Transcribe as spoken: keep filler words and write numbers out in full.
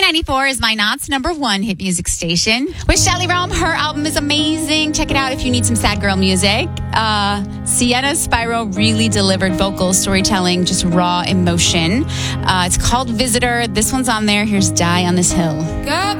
ninety-four is my Knott's number one hit music station. With Shelly Rome, her album is amazing. Check it out if you need some sad girl music. Uh, Sienna Spyro really delivered vocal storytelling, just raw emotion. Uh, it's called Visitor. This one's on there. Here's Die on This Hill.